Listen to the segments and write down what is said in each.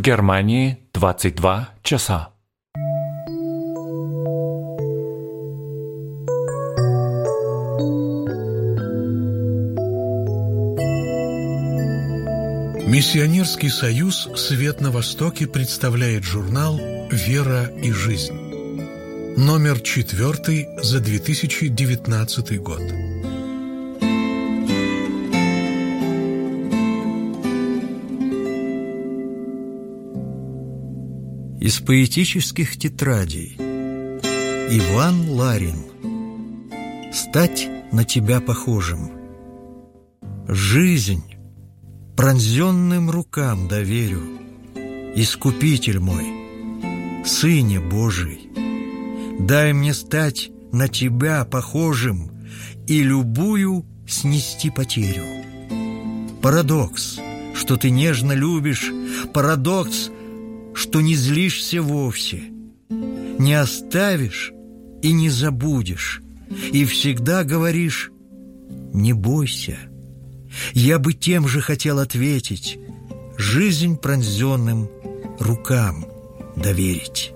Германии 22 часа. Миссионерский союз «Свет на Востоке» представляет журнал «Вера и жизнь». Номер 4 за 2019 год. Из поэтических тетрадей. Иван Ларин. «Стать на тебя похожим». Жизнь пронзенным рукам доверю, Искупитель мой, Сыне Божий. Дай мне стать на тебя похожим и любую снести потерю. Парадокс, что ты нежно любишь, парадокс, что не злишься вовсе, не оставишь и не забудешь, и всегда говоришь: не бойся. Я бы тем же хотел ответить: жизнь пронзенным рукам доверить.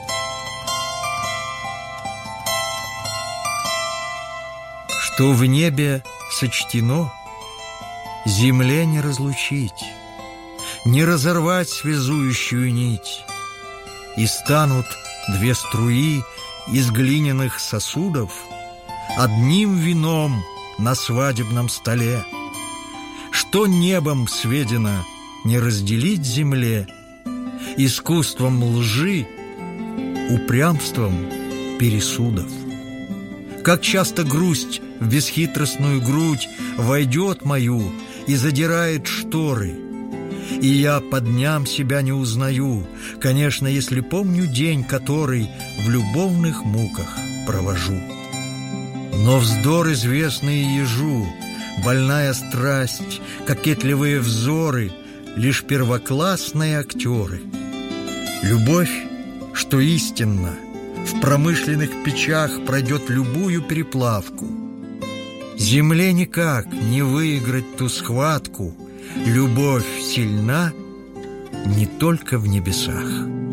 Что в небе сочтено, земле не разлучить, не разорвать связующую нить, и станут две струи из глиняных сосудов одним вином на свадебном столе. Что небом сведено не разделить земле, искусством лжи, упрямством пересудов. Как часто грусть в бесхитростную грудь войдет мою и задирает шторы, и я по дням себя не узнаю, конечно, если помню день, который в любовных муках провожу. Но вздор известный ежу, больная страсть, кокетливые взоры — лишь первоклассные актеры. Любовь, что истинно, в промышленных печах пройдет любую переплавку. Земле никак не выиграть ту схватку. Любовь сильна не только в небесах.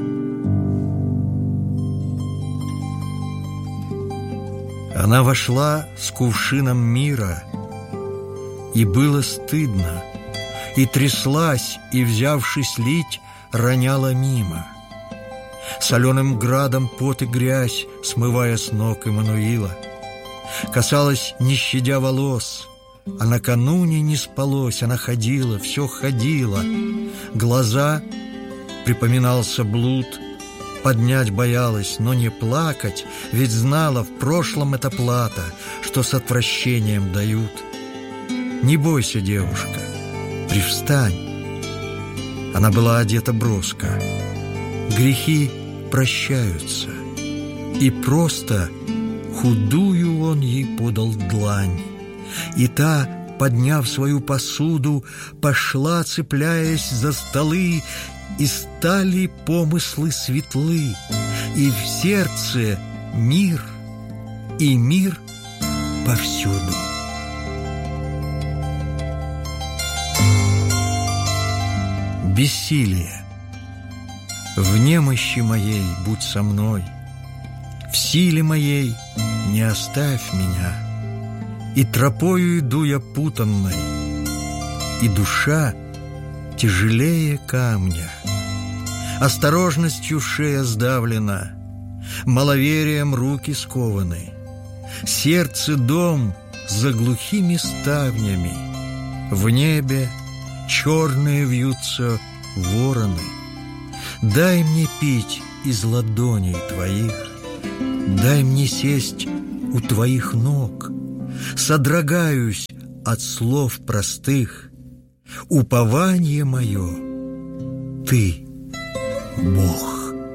Она вошла с кувшином мира, и было стыдно, и тряслась, и, взявшись лить, роняла мимо. Соленым градом пот и грязь, смывая с ног Эммануила. Касалась, не щадя волос, а накануне не спалось. Она ходила, все ходила. Глаза, припоминался блуд, поднять боялась, но не плакать, ведь знала, в прошлом это плата, что с отвращением дают. Не бойся, девушка, привстань. Она была одета броско. Грехи прощаются, и просто худую он ей подал длань. И та, подняв свою посуду, пошла, цепляясь за столы, и стали помыслы светлы, и в сердце мир, и мир повсюду. Бессилие. В немощи моей будь со мной, в силе моей не оставь меня. И тропою иду я путанной, и душа тяжелее камня. Осторожностью шея сдавлена, маловерием руки скованы. Сердце дом за глухими ставнями, в небе черные вьются вороны. Дай мне пить из ладоней твоих, дай мне сесть у твоих ног. Содрогаюсь от слов простых, упование мое — ты, Бог.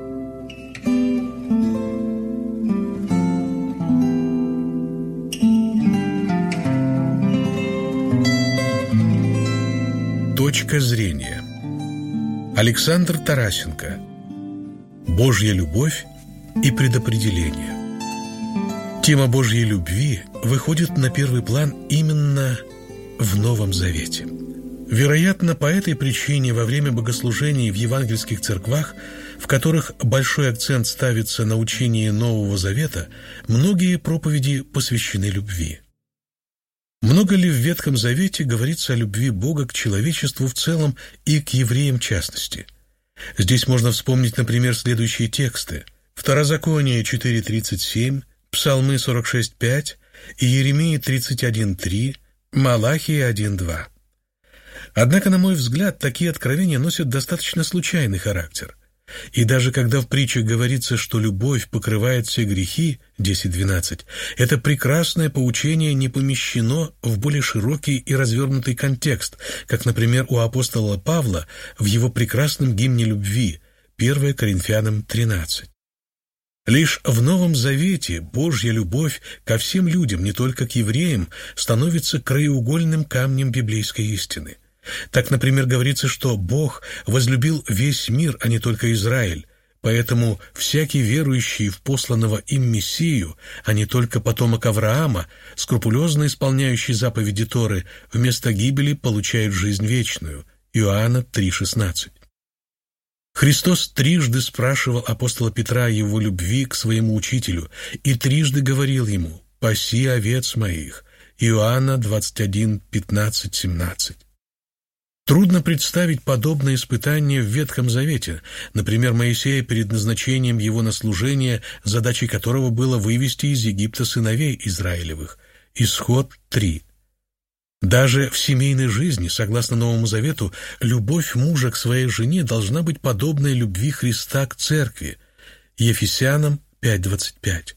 Точка зрения. Александр Тарасенко. Божья любовь и предопределение. Тема Божьей любви выходит на первый план именно в Новом Завете. Вероятно, по этой причине во время богослужений в евангельских церквах, в которых большой акцент ставится на учении Нового Завета, многие проповеди посвящены любви. Много ли в Ветхом Завете говорится о любви Бога к человечеству в целом и к евреям в частности? Здесь можно вспомнить, например, следующие тексты: Второзаконие 4:37, Псалмы 46:5, Иеремии 31:3, Малахия 1:2. Однако, на мой взгляд, такие откровения носят достаточно случайный характер. И даже когда в притчах говорится, что любовь покрывает все грехи, 10:12, это прекрасное поучение не помещено в более широкий и развернутый контекст, как, например, у апостола Павла в его прекрасном гимне любви, 1 Коринфянам 13. Лишь в Новом Завете Божья любовь ко всем людям, не только к евреям, становится краеугольным камнем библейской истины. Так, например, говорится, что Бог возлюбил весь мир, а не только Израиль, поэтому всякий верующий в посланного им Мессию, а не только потомок Авраама, скрупулезно исполняющий заповеди Торы, вместо гибели получает жизнь вечную. Иоанна 3:16. Христос трижды спрашивал апостола Петра о его любви к своему учителю и трижды говорил ему: «Паси овец моих». Иоанна 21:15-17. Трудно представить подобное испытание в Ветхом Завете, например, Моисея перед назначением его на служение, задачей которого было вывести из Египта сыновей Израилевых. Исход 3. Даже в семейной жизни, согласно Новому Завету, любовь мужа к своей жене должна быть подобной любви Христа к церкви. Ефесянам 5:25.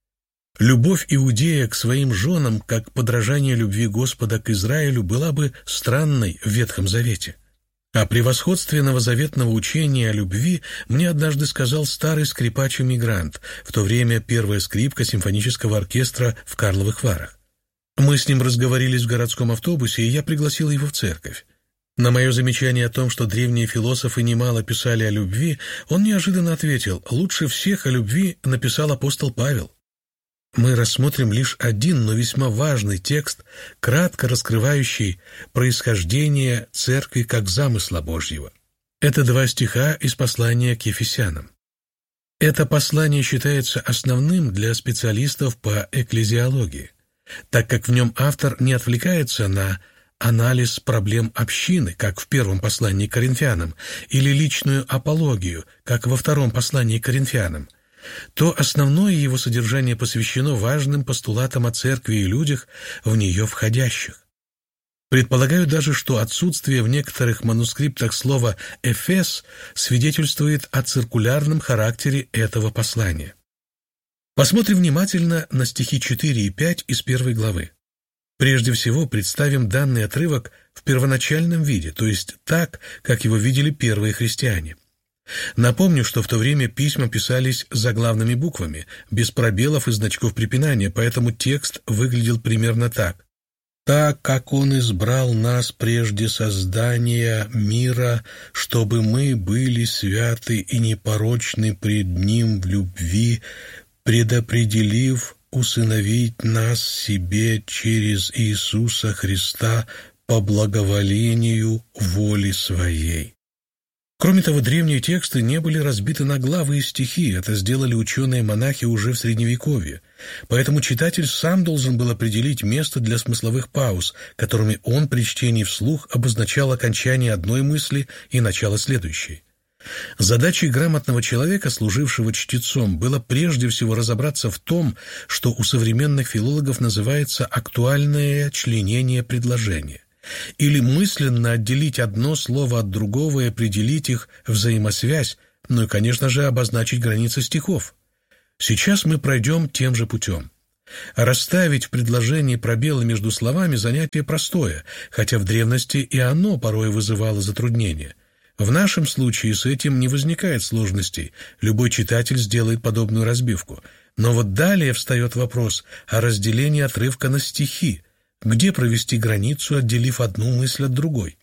Любовь иудея к своим женам, как подражание любви Господа к Израилю, была бы странной в Ветхом Завете. О превосходстве новозаветного учения о любви мне однажды сказал старый скрипач-эмигрант, в то время первая скрипка симфонического оркестра в Карловых Варах. Мы с ним разговорились в городском автобусе, и я пригласил его в церковь. На мое замечание о том, что древние философы немало писали о любви, он неожиданно ответил: «Лучше всех о любви написал апостол Павел». Мы рассмотрим лишь один, но весьма важный текст, кратко раскрывающий происхождение церкви как замысла Божьего. Это 2 стиха из послания к Ефесянам. Это послание считается основным для специалистов по экклезиологии, так как в нем автор не отвлекается на анализ проблем общины, как в первом послании к Коринфянам, или личную апологию, как во втором послании к Коринфянам, то основное его содержание посвящено важным постулатам о церкви и людях, в нее входящих. Предполагаю даже, что отсутствие в некоторых манускриптах слова «Эфес» свидетельствует о циркулярном характере этого послания. Посмотрим внимательно на стихи 4 и 5 из 1 главы. Прежде всего представим данный отрывок в первоначальном виде, то есть так, как его видели первые христиане. Напомню, что в то время письма писались заглавными буквами, без пробелов и значков препинания, поэтому текст выглядел примерно так. «Так как Он избрал нас прежде создания мира, чтобы мы были святы и непорочны пред Ним в любви, предопределив усыновить нас себе через Иисуса Христа по благоволению воли Своей». Кроме того, древние тексты не были разбиты на главы и стихи, это сделали ученые-монахи уже в Средневековье, поэтому читатель сам должен был определить место для смысловых пауз, которыми он при чтении вслух обозначал окончание одной мысли и начало следующей. Задачей грамотного человека, служившего чтецом, было прежде всего разобраться в том, что у современных филологов называется актуальное членение предложения, или мысленно отделить одно слово от другого и определить их взаимосвязь, ну и, конечно же, обозначить границы стихов. Сейчас мы пройдем тем же путем. Расставить в предложении пробелы между словами занятие простое, хотя в древности и оно порой вызывало затруднения. В нашем случае с этим не возникает сложностей, любой читатель сделает подобную разбивку. Но вот далее встает вопрос о разделении отрывка на стихи, где провести границу, отделив одну мысль от другой.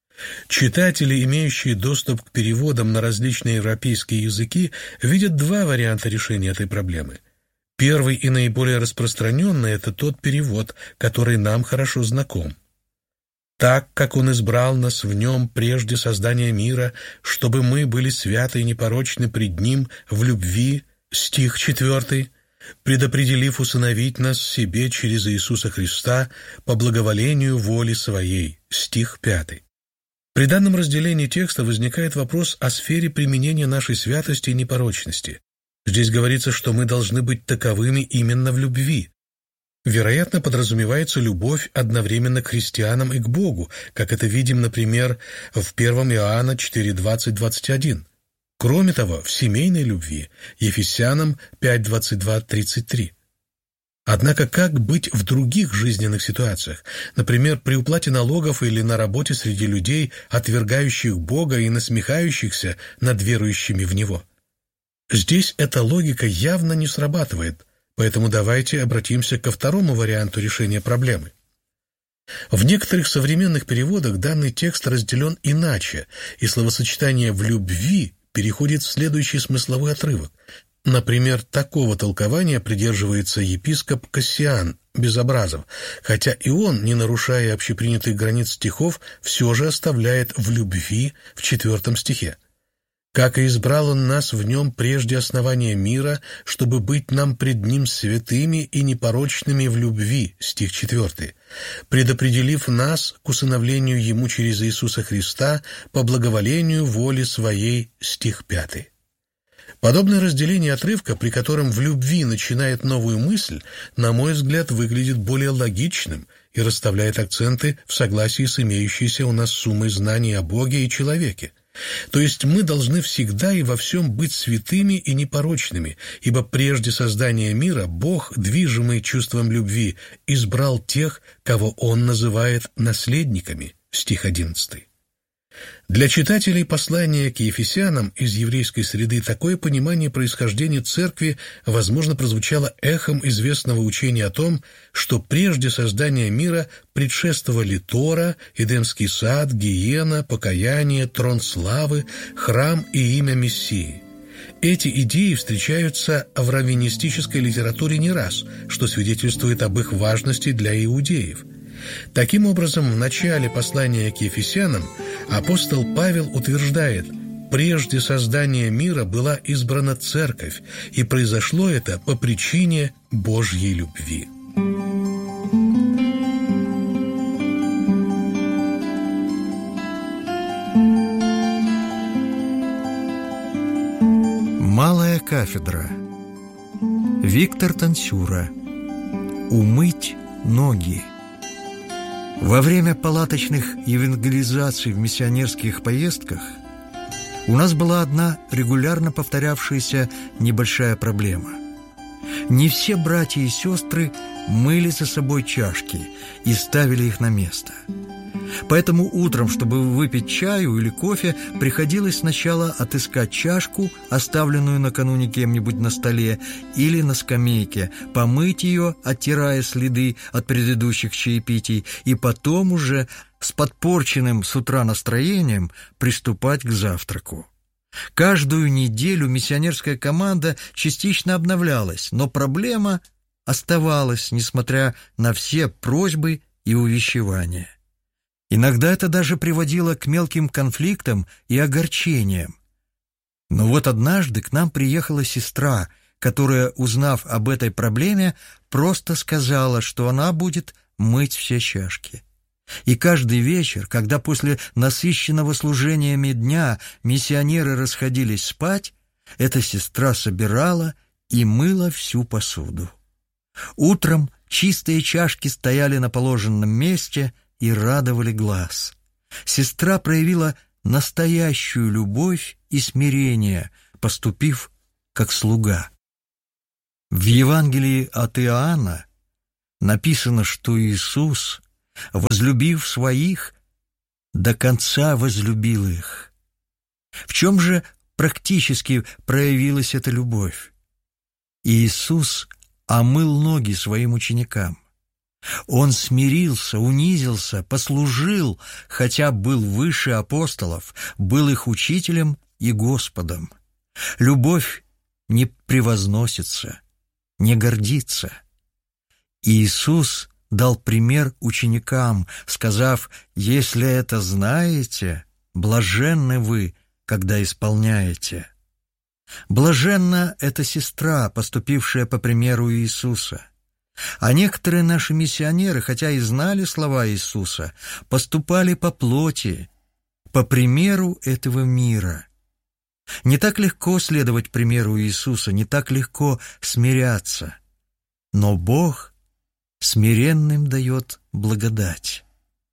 Читатели, имеющие доступ к переводам на различные европейские языки, видят 2 варианта решения этой проблемы. Первый и наиболее распространенный – это тот перевод, который нам хорошо знаком. так как Он избрал нас в Нем прежде создания мира, чтобы мы были святы и непорочны пред Ним в любви, стих 4, предопределив усыновить нас себе через Иисуса Христа по благоволению воли Своей, стих 5. При данном разделении текста возникает вопрос о сфере применения нашей святости и непорочности. Здесь говорится, что мы должны быть таковыми именно в любви. Вероятно, подразумевается любовь одновременно к христианам и к Богу, как это видим, например, в 1 Иоанна 4:20-21. Кроме того, в семейной любви, Ефесянам 5:22-33. Однако как быть в других жизненных ситуациях, например, при уплате налогов или на работе среди людей, отвергающих Бога и насмехающихся над верующими в Него? Здесь эта логика явно не срабатывает, поэтому давайте обратимся ко второму варианту решения проблемы. В некоторых современных переводах данный текст разделен иначе, и словосочетание «в любви» переходит в следующий смысловой отрывок. Например, такого толкования придерживается епископ Кассиан Безобразов, хотя и он, не нарушая общепринятых границ стихов, все же оставляет «в любви» в 4 стихе. «Как и избрал Он нас в Нем прежде основания мира, чтобы быть нам пред Ним святыми и непорочными в любви», стих 4, «предопределив нас к усыновлению Ему через Иисуса Христа по благоволению воли Своей», стих 5. Подобное разделение отрывка, при котором «в любви» начинает новую мысль, на мой взгляд, выглядит более логичным и расставляет акценты в согласии с имеющейся у нас суммой знаний о Боге и человеке. То есть мы должны всегда и во всем быть святыми и непорочными, ибо прежде создания мира Бог, движимый чувством любви, избрал тех, кого Он называет наследниками, стих 11. Для читателей послания к Ефесянам из еврейской среды такое понимание происхождения церкви, возможно, прозвучало эхом известного учения о том, что прежде создания мира предшествовали Тора, Эдемский сад, гиена, покаяние, трон славы, храм и имя Мессии. Эти идеи встречаются в раввинистической литературе не раз, что свидетельствует об их важности для иудеев. Таким образом, в начале послания к Ефесянам апостол Павел утверждает: «Прежде создания мира была избрана церковь, и произошло это по причине Божьей любви». Малая кафедра. Виктор Танцюра. Умыть ноги. Во время палаточных евангелизаций в миссионерских поездках у нас была одна регулярно повторявшаяся небольшая проблема. Не все братья и сестры мыли за собой чашки и ставили их на место. Поэтому утром, чтобы выпить чаю или кофе, приходилось сначала отыскать чашку, оставленную накануне кем-нибудь на столе или на скамейке, помыть ее, оттирая следы от предыдущих чаепитий, и потом уже с подпорченным с утра настроением приступать к завтраку. Каждую неделю миссионерская команда частично обновлялась, но проблема оставалась, несмотря на все просьбы и увещевания. Иногда это даже приводило к мелким конфликтам и огорчениям. Но вот однажды к нам приехала сестра, которая, узнав об этой проблеме, просто сказала, что она будет мыть все чашки. И каждый вечер, когда после насыщенного служениями дня миссионеры расходились спать, эта сестра собирала и мыла всю посуду. Утром чистые чашки стояли на положенном месте и радовали глаз. Сестра проявила настоящую любовь и смирение, поступив как слуга. В Евангелии от Иоанна написано, что Иисус, возлюбив своих, до конца возлюбил их. В чем же практически проявилась эта любовь? Иисус омыл ноги своим ученикам. Он смирился, унизился, послужил, хотя был выше апостолов, был их учителем и Господом. Любовь не превозносится, не гордится. Иисус дал пример ученикам, сказав: «Если это знаете, блаженны вы, когда исполняете». Блаженна эта сестра, поступившая по примеру Иисуса. А некоторые наши миссионеры, хотя и знали слова Иисуса, поступали по плоти, по примеру этого мира. Не так легко следовать примеру Иисуса, не так легко смиряться. Но Бог смиренным дает благодать.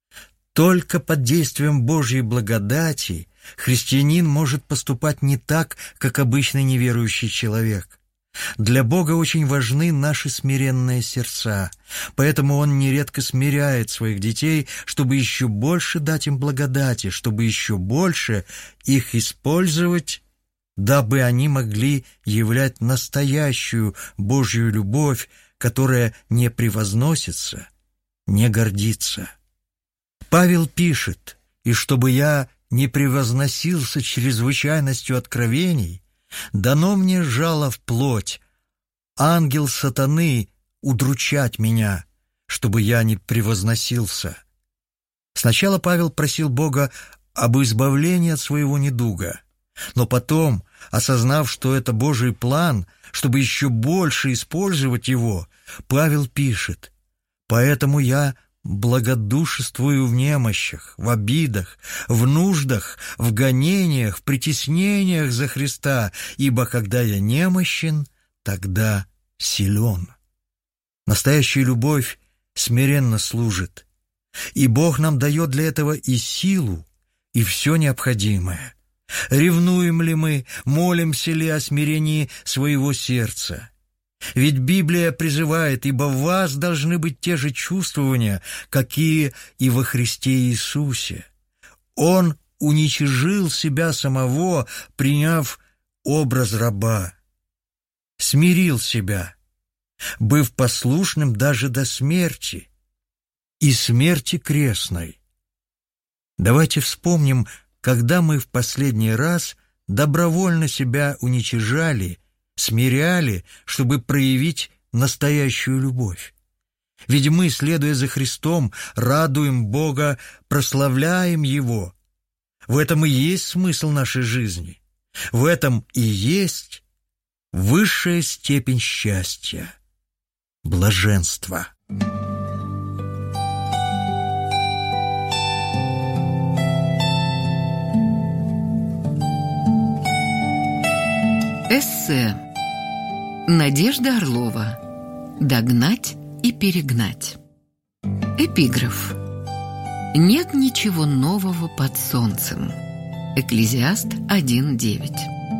Только под действием Божьей благодати христианин может поступать не так, как обычный неверующий человек. Для Бога очень важны наши смиренные сердца, поэтому Он нередко смиряет своих детей, чтобы еще больше дать им благодати, чтобы еще больше их использовать, дабы они могли являть настоящую Божью любовь, которая не превозносится, не гордится. Павел пишет: «И чтобы я не превозносился чрезвычайностью откровений, дано мне жало в плоть, ангел сатаны удручать меня, чтобы я не превозносился». Сначала Павел просил Бога об избавлении от своего недуга, но потом, осознав, что это Божий план, чтобы еще больше использовать его, Павел пишет: «Поэтому я благодушествую в немощах, в обидах, в нуждах, в гонениях, в притеснениях за Христа, ибо когда я немощен, тогда силен». Настоящая любовь смиренно служит, и Бог нам дает для этого и силу, и все необходимое. Ревнуем ли мы, молимся ли о смирении своего сердца? Ведь Библия призывает: «Ибо в вас должны быть те же чувствования, какие и во Христе Иисусе». Он уничижил себя самого, приняв образ раба, смирил себя, быв послушным даже до смерти, и смерти крестной. Давайте вспомним, когда мы в последний раз добровольно себя уничижали, смиряли, чтобы проявить настоящую любовь. Ведь мы, следуя за Христом, радуем Бога, прославляем Его. В этом и есть смысл нашей жизни. В этом и есть высшая степень счастья — блаженства. Эссе. Надежда Орлова. «Догнать и перегнать». Эпиграф. «Нет ничего нового под солнцем». Экклезиаст 1:9.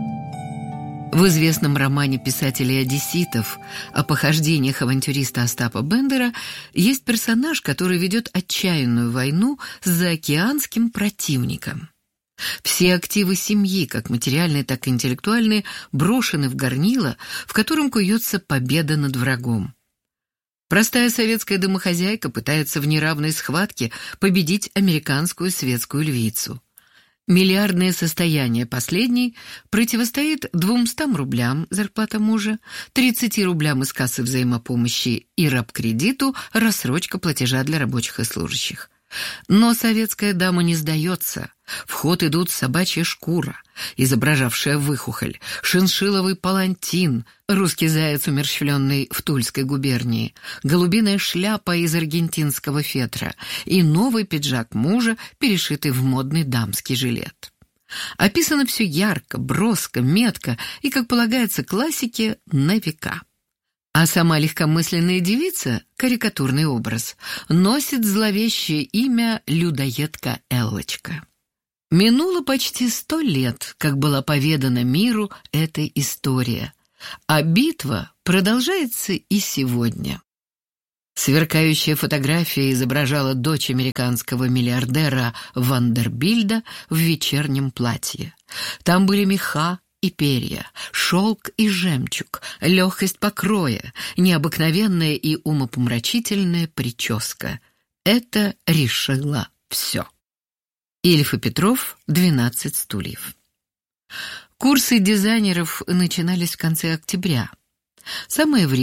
В известном романе писателей одесситов о похождениях авантюриста Остапа Бендера есть персонаж, который ведет отчаянную войну с заокеанским противником. Все активы семьи, как материальные, так и интеллектуальные, брошены в горнило, в котором куется победа над врагом. Простая советская домохозяйка пытается в неравной схватке победить американскую светскую львицу. Миллиардное состояние последней противостоит 200 рублям зарплата мужа, 30 рублям из кассы взаимопомощи и рабкредиту, рассрочка платежа для рабочих и служащих. Но советская дама не сдается. В ход идут собачья шкура, изображавшая выхухоль, шиншилловый палантин, русский заяц, умерщвленный в Тульской губернии, голубиная шляпа из аргентинского фетра и новый пиджак мужа, перешитый в модный дамский жилет. Описано все ярко, броско, метко и, как полагается классике, на века. А сама легкомысленная девица, карикатурный образ, носит зловещее имя людоедка Эллочка. Минуло почти 100 лет, как была поведана миру эта история, а битва продолжается и сегодня. Сверкающая фотография изображала дочь американского миллиардера Вандербильда в вечернем платье. Там были меха и перья, шелк и жемчуг, легкость покроя, необыкновенная и умопомрачительная прическа. Это решило все. Ильф и Петров, 12 стульев. Курсы дизайнеров начинались в конце октября. Самое время,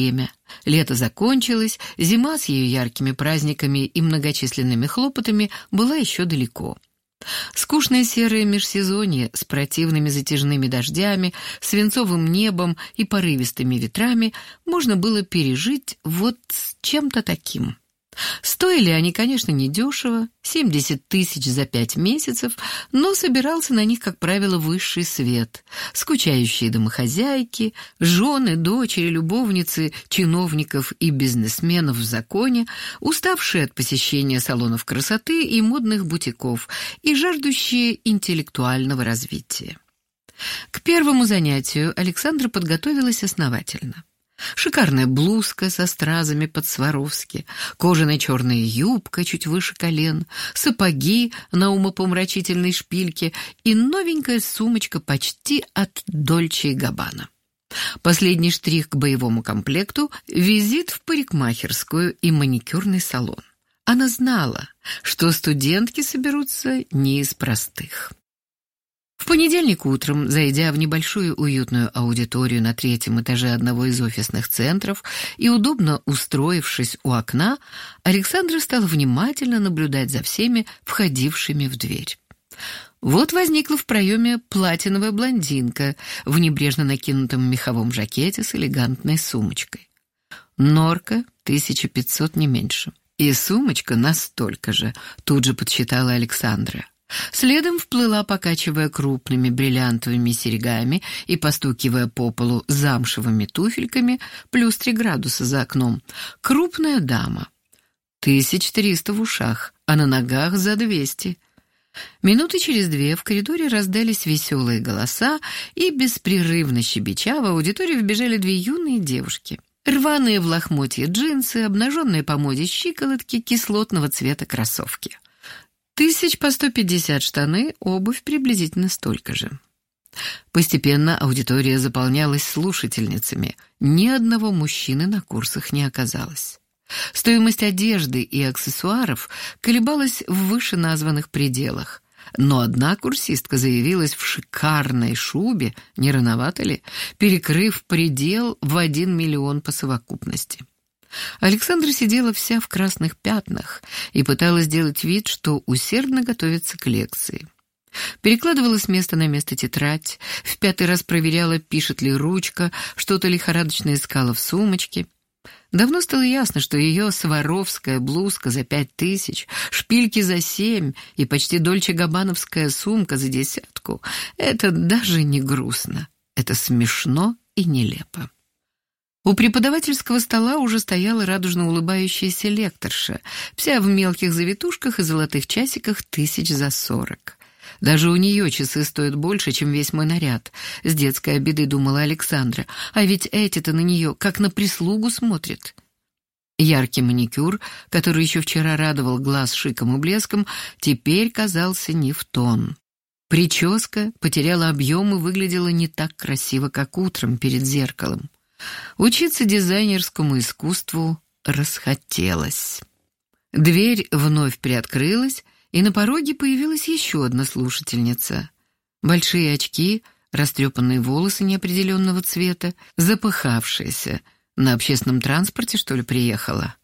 Лето закончилось, зима с ее яркими праздниками и многочисленными хлопотами была еще далеко. Скучное серое межсезонье с противными затяжными дождями, свинцовым небом и порывистыми ветрами можно было пережить вот с чем-то таким. Стоили они, конечно, недешево, 70 тысяч за 5 месяцев, но собирался на них, как правило, высший свет. Скучающие домохозяйки, жены, дочери, любовницы, чиновников и бизнесменов в законе, уставшие от посещения салонов красоты и модных бутиков и жаждущие интеллектуального развития. К первому занятию Александра подготовилась основательно. Шикарная блузка со стразами под Сваровски, кожаная черная юбка чуть выше колен, сапоги на умопомрачительной шпильке и новенькая сумочка почти от Дольче и Габбана. Последний штрих к боевому комплекту — визит в парикмахерскую и маникюрный салон. Она знала, что студентки соберутся не из простых. В понедельник утром, зайдя в небольшую уютную аудиторию на 3-м этаже одного из офисных центров и удобно устроившись у окна, Александра стала внимательно наблюдать за всеми входившими в дверь. Вот возникла в проеме платиновая блондинка в небрежно накинутом меховом жакете с элегантной сумочкой. Норка 1500 не меньше. И сумочка настолько же, тут же подсчитала Александра. Следом вплыла, покачивая крупными бриллиантовыми серьгами и постукивая по полу замшевыми туфельками, плюс 3 градуса за окном, крупная дама. 1300 в ушах, а на ногах за 200. Минуты через 2 в коридоре раздались веселые голоса, и, беспрерывно щебеча, в аудиторию вбежали 2 юные девушки. Рваные в лохмотье джинсы, обнаженные по моде щиколотки, кислотного цвета кроссовки. 150 штаны, обувь приблизительно столько же. Постепенно аудитория заполнялась слушательницами. Ни одного мужчины на курсах не оказалось. Стоимость одежды и аксессуаров колебалась в вышеназванных пределах. Но одна курсистка заявилась в шикарной шубе, не рановато ли, перекрыв предел в 1 миллион по совокупности. Александра сидела вся в красных пятнах и пыталась сделать вид, что усердно готовится к лекции. Перекладывала с места на место тетрадь, в 5-й раз проверяла, пишет ли ручка, что-то лихорадочно искала в сумочке. Давно стало ясно, что ее сваровская блузка за 5000, шпильки за 7 и почти дольче-габбановская сумка за 10 — это даже не грустно, это смешно и нелепо. У преподавательского стола уже стояла радужно улыбающаяся лекторша, вся в мелких завитушках и золотых часиках 1040. Даже у нее часы стоят больше, чем весь мой наряд. С детской обидой думала Александра, а ведь эти-то на нее как на прислугу смотрят. Яркий маникюр, который еще вчера радовал глаз шиком и блеском, теперь казался не в тон. Прическа потеряла объем и выглядела не так красиво, как утром перед зеркалом. Учиться дизайнерскому искусству расхотелось. Дверь вновь приоткрылась, и на пороге появилась еще одна слушательница. Большие очки, растрепанные волосы неопределенного цвета, запыхавшаяся. На общественном транспорте, что ли, приехала?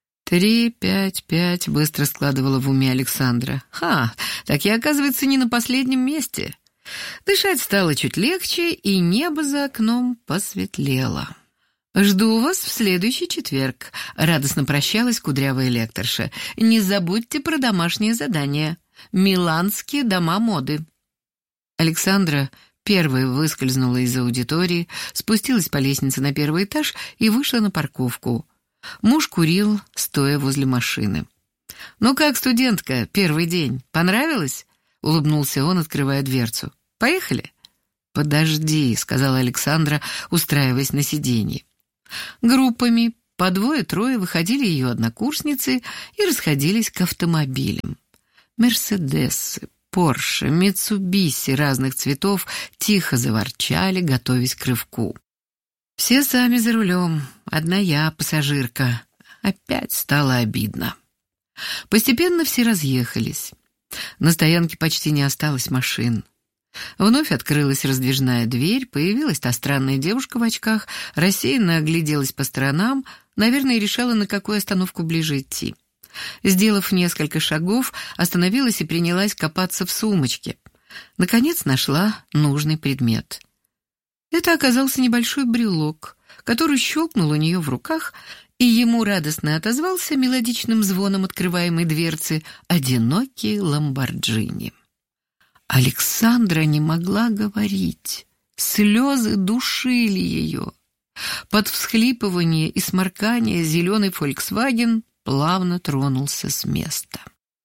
3, 5, 5, быстро складывала в уме Александра. Так я, оказывается, не на последнем месте. Дышать стало чуть легче, и небо за окном посветлело. «Жду вас в следующий четверг», — радостно прощалась кудрявая лекторша. «Не забудьте про домашнее задание. Миланские дома моды». Александра первая выскользнула из аудитории, спустилась по лестнице на 1-й этаж и вышла на парковку. Муж курил, стоя возле машины. «Ну как, студентка, первый день? Понравилось?» — улыбнулся он, открывая дверцу. «Поехали?» «Подожди», — сказала Александра, устраиваясь на сиденье. Группами по 2-3 выходили ее однокурсницы и расходились к автомобилям. Мерседесы, Порше, Митсубиси разных цветов тихо заворчали, готовясь к рывку. Все сами за рулем, одна я, пассажирка. Опять стало обидно. Постепенно все разъехались. На стоянке почти не осталось машин. Вновь открылась раздвижная дверь, появилась та странная девушка в очках, рассеянно огляделась по сторонам, наверное, решала, на какую остановку ближе идти. Сделав несколько шагов, остановилась и принялась копаться в сумочке. Наконец нашла нужный предмет. Это оказался небольшой брелок, который щелкнул у нее в руках, и ему радостно отозвался мелодичным звоном открываемой дверцы одинокий ламборджини. Александра не могла говорить. Слезы душили ее. Под всхлипывание и сморкание зеленый «Фольксваген» плавно тронулся с места.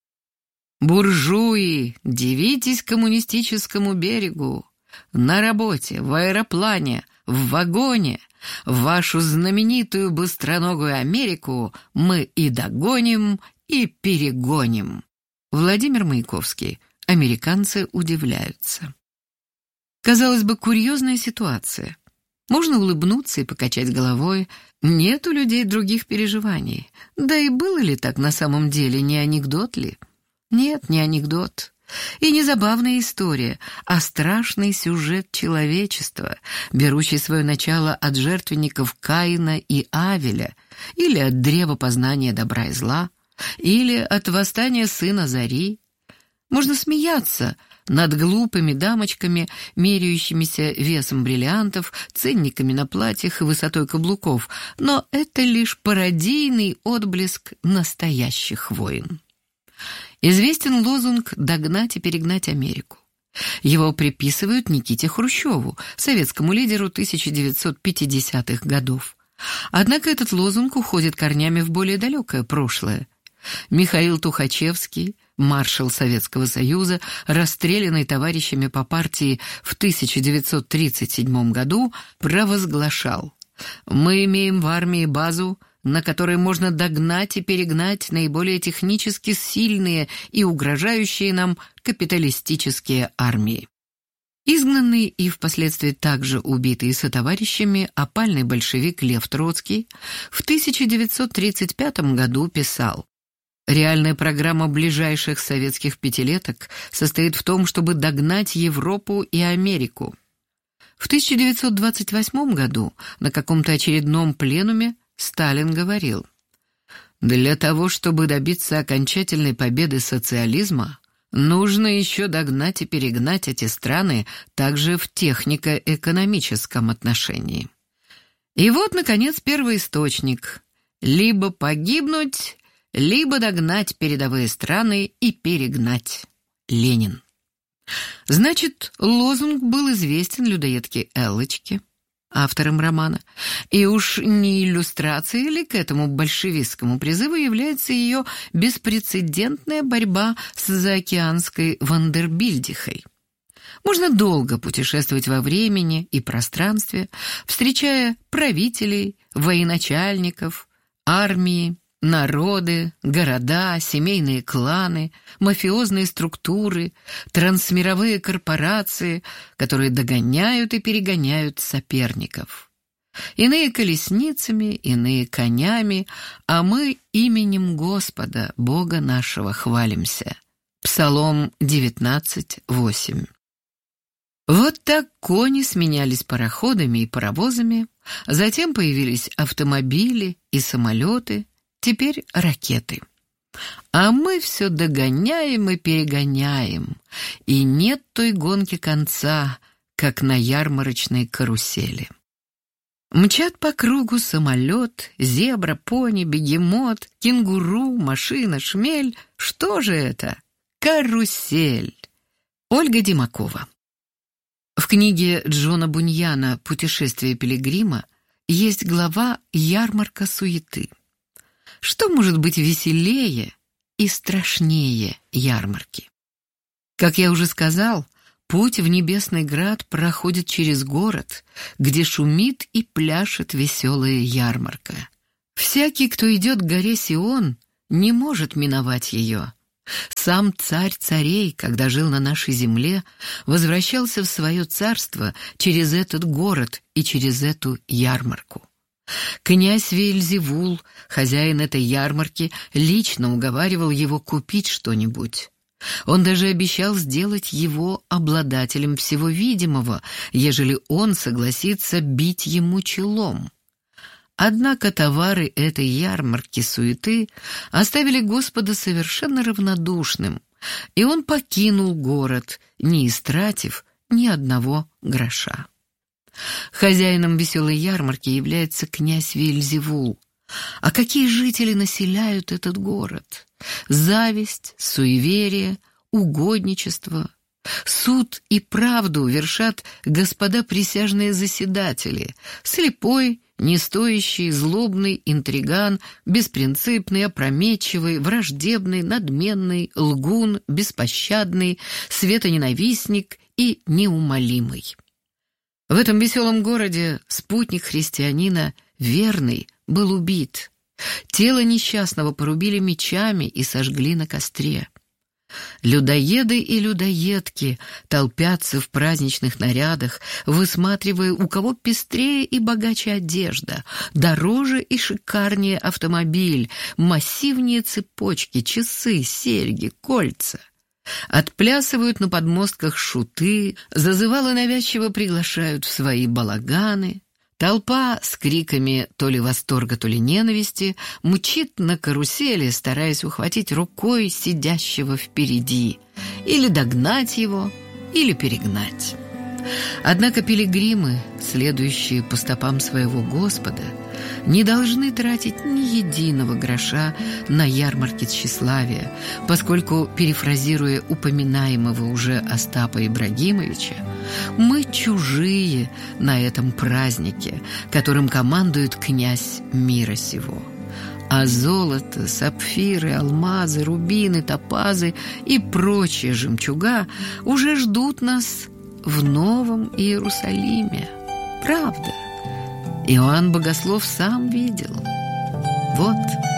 «Буржуи, дивитесь коммунистическому берегу! На работе, в аэроплане, в вагоне, вашу знаменитую быстроногую Америку мы и догоним, и перегоним!» Владимир Маяковский. Американцы удивляются. Казалось бы, курьезная ситуация. Можно улыбнуться и покачать головой. Нет у людей других переживаний. Да и было ли так на самом деле, не анекдот ли? Нет, не анекдот. И не забавная история, а страшный сюжет человечества, берущий свое начало от жертвенников Каина и Авеля, или от древа познания добра и зла, или от восстания сына Зари. Можно смеяться над глупыми дамочками, меряющимися весом бриллиантов, ценниками на платьях и высотой каблуков, но это лишь пародийный отблеск настоящих войн. Известен лозунг «Догнать и перегнать Америку». Его приписывают Никите Хрущеву, советскому лидеру 1950-х годов. Однако этот лозунг уходит корнями в более далекое прошлое. Михаил Тухачевский, маршал Советского Союза, расстрелянный товарищами по партии в 1937 году, провозглашал: «Мы имеем в армии базу, на которой можно догнать и перегнать наиболее технически сильные и угрожающие нам капиталистические армии». Изгнанный и впоследствии также убитый сотоварищами опальный большевик Лев Троцкий в 1935 году писал: «Реальная программа ближайших советских пятилеток состоит в том, чтобы догнать Европу и Америку». В 1928 году на каком-то очередном пленуме Сталин говорил: «Для того, чтобы добиться окончательной победы социализма, нужно еще догнать и перегнать эти страны также в технико-экономическом отношении». И вот, наконец, первоисточник: «Либо погибнуть, либо догнать передовые страны и перегнать». Ленин. Значит, лозунг был известен людоедке Эллочке, автором романа, и уж не иллюстрацией ли к этому большевистскому призыву является ее беспрецедентная борьба с заокеанской Вандербильдихой. Можно долго путешествовать во времени и пространстве, встречая правителей, военачальников, армии, народы, города, семейные кланы, мафиозные структуры, трансмировые корпорации, которые догоняют и перегоняют соперников. Иные колесницами, иные конями, а мы именем Господа, Бога нашего, хвалимся. Псалом 19:8. Вот так кони сменялись пароходами и паровозами, затем появились автомобили и самолеты, теперь ракеты. А мы все догоняем и перегоняем, и нет той гонки конца, как на ярмарочной карусели. Мчат по кругу самолет, зебра, пони, бегемот, кенгуру, машина, шмель. Что же это? Карусель. Ольга Димакова. В книге Джона Буньяна «Путешествие пилигрима» есть глава «Ярмарка суеты». Что может быть веселее и страшнее ярмарки? Как я уже сказал, путь в Небесный Град проходит через город, где шумит и пляшет веселая ярмарка. Всякий, кто идет к горе Сион, не может миновать ее. Сам царь царей, когда жил на нашей земле, возвращался в свое царство через этот город и через эту ярмарку. Князь Вельзевул, хозяин этой ярмарки, лично уговаривал его купить что-нибудь. Он даже обещал сделать его обладателем всего видимого, ежели он согласится бить ему челом. Однако товары этой ярмарки суеты оставили Господа совершенно равнодушным, и он покинул город, не истратив ни одного гроша. Хозяином веселой ярмарки является князь Вельзевул. А какие жители населяют этот город? Зависть, суеверие, угодничество. Суд и правду вершат господа присяжные заседатели. Слепой, нестоящий, злобный, интриган, беспринципный, опрометчивый, враждебный, надменный, лгун, беспощадный, светоненавистник и неумолимый. В этом веселом городе спутник христианина, верный, был убит. Тело несчастного порубили мечами и сожгли на костре. Людоеды и людоедки толпятся в праздничных нарядах, высматривая, у кого пестрее и богаче одежда, дороже и шикарнее автомобиль, массивнее цепочки, часы, серьги, кольца. Отплясывают на подмостках шуты, зазывалы навязчиво приглашают в свои балаганы. Толпа с криками то ли восторга, то ли ненависти мчит на карусели, стараясь ухватить рукой сидящего впереди, или догнать его, или перегнать. Однако пилигримы, следующие по стопам своего Господа, не должны тратить ни единого гроша на ярмарки тщеславия, поскольку, перефразируя упоминаемого уже Остапа Ибрагимовича, мы чужие на этом празднике, которым командует князь мира сего. А золото, сапфиры, алмазы, рубины, топазы и прочие жемчуга уже ждут нас в Новом Иерусалиме. Правда. Иоанн Богослов сам видел. Вот